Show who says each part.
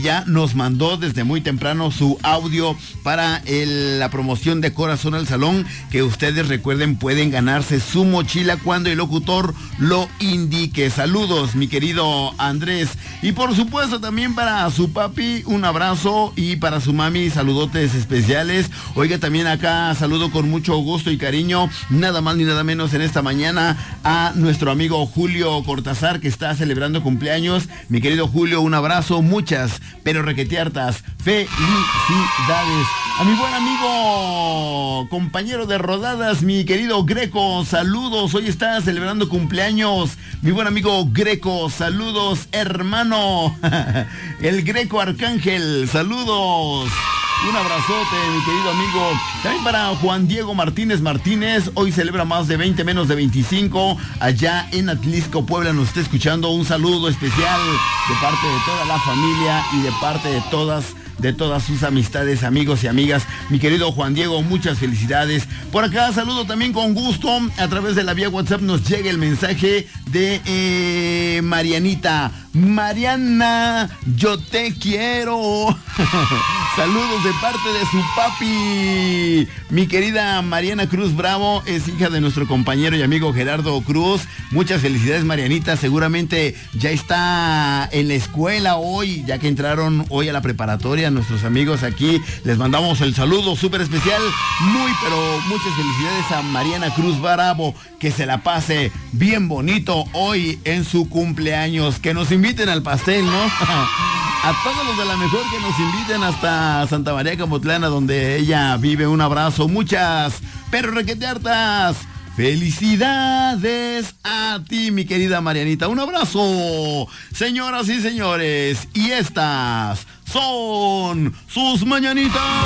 Speaker 1: ella nos mandó desde muy temprano su audio para la promoción de Corazón al Salón, que ustedes recuerden pueden ganarse su mochila cuando el locutor lo indique. Saludos, mi querido Andrés. Y por supuesto también para su papi, un abrazo, y para su mami, saludotes especiales. Oiga, también acá saludo con mucho gusto y cariño, nada más ni nada menos en esta mañana, a nuestro amigo Julio Cortázar, que está celebrando cumpleaños. Mi querido Julio, un abrazo, muchas, pero requeteartas felicidades. A mi buen amigo, compañero de rodadas, mi querido Greco, saludos, hoy está celebrando cumpleaños, mi buen amigo Greco, saludos, hermano. El Greco Arcángel, saludos. Un abrazote, mi querido amigo. También para Juan Diego Martínez, hoy celebra más de 20, menos de 25, allá en Atlisco, Puebla, nos está escuchando. Un saludo especial de parte de toda la familia y de parte de todas sus amistades, amigos y amigas. Mi querido Juan Diego, muchas felicidades. Por acá saludo también con gusto, a través de la vía WhatsApp nos llega el mensaje de Marianita. Mariana, yo te quiero. Saludos de parte de su papi. Mi querida Mariana Cruz Bravo es hija de nuestro compañero y amigo Gerardo Cruz. Muchas felicidades, Marianita. Seguramente ya está en la escuela hoy, ya que entraron hoy a la preparatoria nuestros amigos aquí. Les mandamos el saludo súper especial. Pero muchas felicidades a Mariana Cruz Bravo. Que se la pase bien bonito hoy en su cumpleaños. Que nos inviten al pastel, ¿no? A todos los de la mejor que nos inviten hasta Santa María Camotlana, donde ella vive. Un abrazo, muchas, pero requete hartas felicidades a ti, mi querida Marianita. Un abrazo, señoras y señores. Y estas son sus mañanitas.